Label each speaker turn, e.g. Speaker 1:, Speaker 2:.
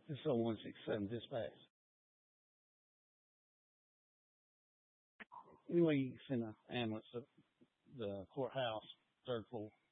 Speaker 1: This is 0167 dispatch. Anyway, you can send an ambulance to the courthouse, third floor.